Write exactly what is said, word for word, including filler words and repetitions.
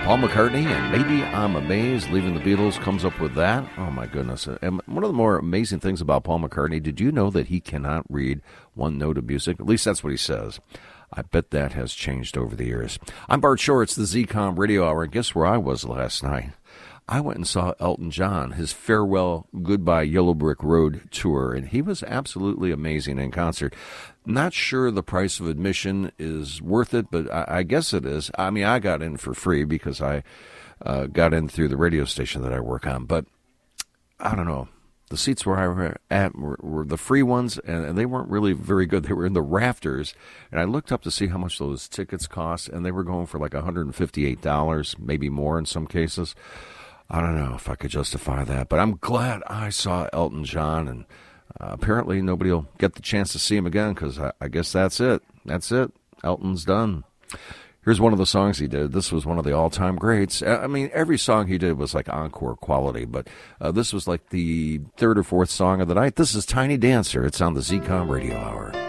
Paul McCartney and Maybe I'm Amazed, Leaving the Beatles, comes up with that. Oh, my goodness. And one of the more amazing things about Paul McCartney, did you know that he cannot read one note of music? At least that's what he says. I bet that has changed over the years. I'm Bart Shore. It's the Z COM Radio Hour. And guess where I was last night? I went and saw Elton John, his farewell Goodbye Yellow Brick Road tour, and he was absolutely amazing in concert. Not sure the price of admission is worth it, but I, I guess it is. I mean, I got in for free because I uh, got in through the radio station that I work on, but I don't know. The seats where I were at were, were the free ones, and, and they weren't really very good. They were in the rafters, and I looked up to see how much those tickets cost, and they were going for like one hundred fifty-eight dollars, maybe more in some cases. I don't know if I could justify that, but I'm glad I saw Elton John, and uh, apparently nobody will get the chance to see him again because I, I guess that's it. That's it. Elton's done. Here's one of the songs he did. This was one of the all-time greats. I mean, every song he did was like encore quality, but uh, this was like the third or fourth song of the night. This is Tiny Dancer. It's on the Z COM Radio Hour.